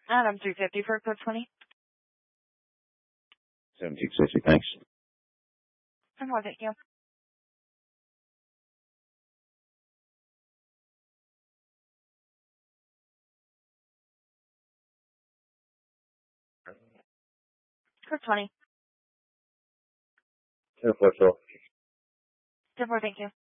Adam 350 for code 20. 1760, thanks. And more, thank you. Code 20. 10-4, 10-4, thank you.